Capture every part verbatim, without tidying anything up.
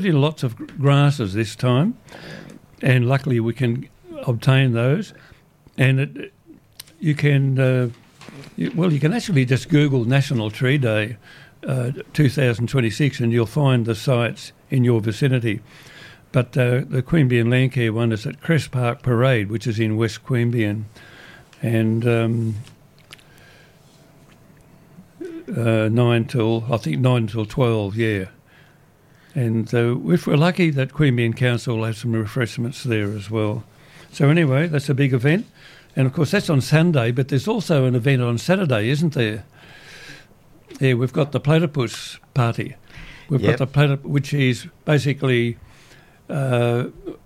in lots of grasses this time, and luckily we can obtain those. And it, you can, uh, you, well, you can actually just Google National Tree Day uh, two thousand twenty-six and you'll find the sites in your vicinity. But uh, the Queanbeyan Landcare one is at Crest Park Parade, which is in West Queanbeyan. And um, uh, nine till, I think nine till twelve, yeah. And uh, if we're lucky, that Queanbeyan Council will have some refreshments there as well. So anyway, that's a big event. And of course, that's on Sunday, but there's also an event on Saturday, isn't there? Yeah, we've got the Platypus Party. We've Yep. got the Platypus, which is basically uh,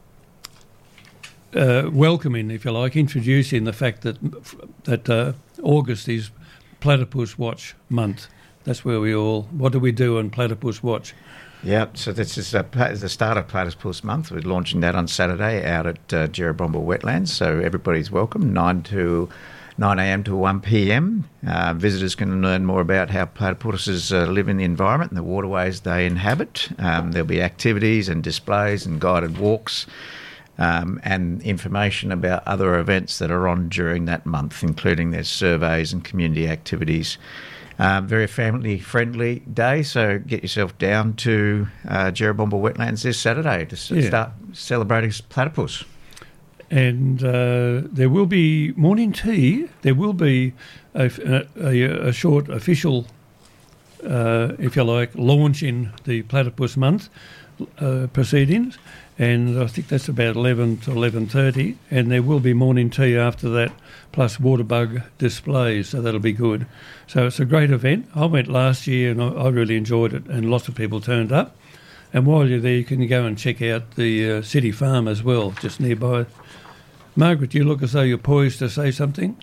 uh, welcoming, if you like, introducing the fact that that uh, August is Platypus Watch Month. That's where we all, what do we do on Platypus Watch? Yeah, so this is uh, pla- the start of Platypus Month. We're launching that on Saturday out at uh, Jerrabomba Wetlands, so everybody's welcome, nine to nine a.m. to one p.m. Uh, visitors can learn more about how platypuses uh, live in the environment and the waterways they inhabit. Um, there'll be activities and displays and guided walks um, and information about other events that are on during that month, including their surveys and community activities. Um, very family-friendly day, so get yourself down to uh, Jerrabomba Wetlands this Saturday to s- Yeah. start celebrating platypus. And uh, there will be morning tea. There will be a, a, a short official, uh, if you like, launch in the Platypus Month uh, proceedings. And I think that's about eleven to eleven thirty. And there will be morning tea after that, plus waterbug displays, so that'll be good. So it's a great event. I went last year and I, I really enjoyed it, and lots of people turned up. And while you're there, you can go and check out the uh, City Farm as well, just nearby. Margaret, you look as though you're poised to say something.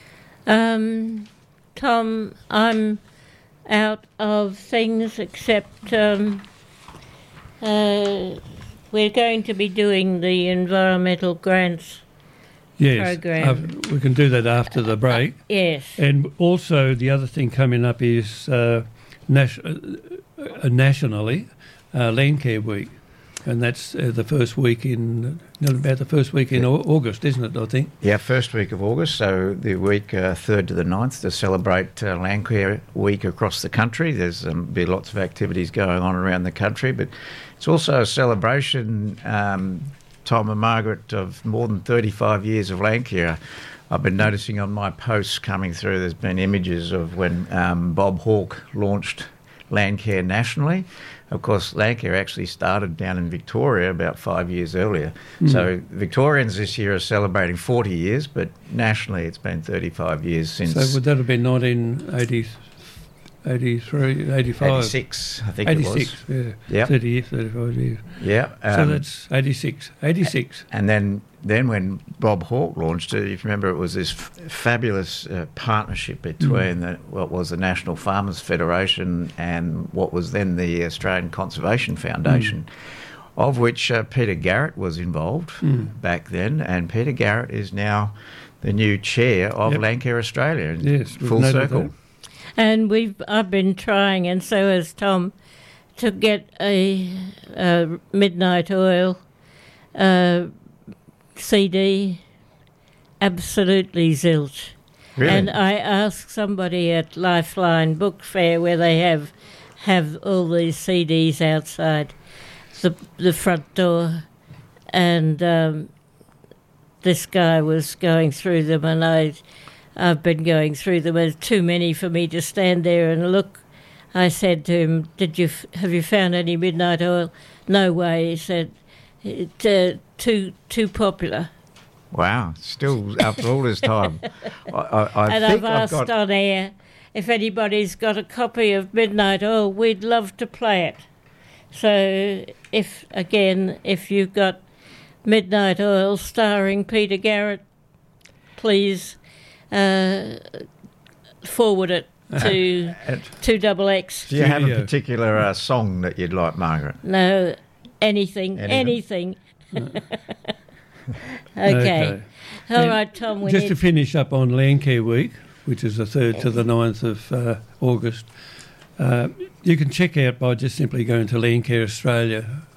Um, Tom, I'm out of things except um, uh, we're going to be doing the environmental grants Yes, program. uh, we can do that after the break. Uh, yes. And also the other thing coming up is uh, nas- uh, nationally uh, Landcare Week, and that's uh, the first week in no, about the first week in Yeah. au- August, isn't it? I think. Yeah, first week of August, so the week uh, third to the ninth to celebrate uh, Landcare Week across the country. There's um, be lots of activities going on around the country, but it's also a celebration, um, Tom and Margaret, of more than thirty-five years of Landcare. I've been noticing on my posts coming through, there's been images of when um, Bob Hawke launched Landcare nationally. Of course, Landcare actually started down in Victoria about five years earlier. Mm. So Victorians this year are celebrating forty years, but nationally it's been thirty-five years since So would that have been nineteen eighty, eighty-three, eighty-five? eighty-six, I think eighty-six, it was. yeah. Yep. thirty years, thirty-five years. Yeah. so um, that's eighty-six. eighty-six. And then, then when Bob Hawke launched it, if you remember, it was this f- fabulous uh, partnership between the, what was the National Farmers Federation and what was then the Australian Conservation Foundation, of which uh, Peter Garrett was involved Mm. back then. And Peter Garrett is now the new chair of Yep. Landcare Australia. Yes, we've full noted circle. that. And we've I've been trying, and so has Tom, to get a, a Midnight Oil uh, C D. Absolutely zilch. Really? And I asked somebody at Lifeline Book Fair where they have have all these C Ds outside the the front door, and um, this guy was going through them, and I. I've been going through them. There's too many for me to stand there and look. I said to him, "Did you f- have you found any Midnight Oil?" "No way." He said, "It's uh, too too popular." Wow, still after all this time. I, I, I and think I've asked got... on air if anybody's got a copy of Midnight Oil. We'd love to play it. So if again, if you've got Midnight Oil starring Peter Garrett, please. Uh, forward it to two double X. Do you have a Studio. particular uh, song that you'd like, Margaret? No, anything, anything. Anything. okay. Okay. All And right, Tom. We Just need to finish up on Landcare Week, which is the third to the ninth of uh, August, uh, you can check out by just simply going to Landcare Australia